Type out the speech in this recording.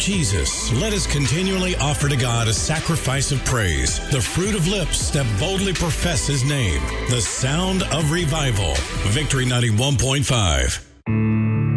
Jesus, let us continually offer to God a sacrifice of praise, the fruit of lips that boldly profess His name. The sound of revival. Victory 91.5.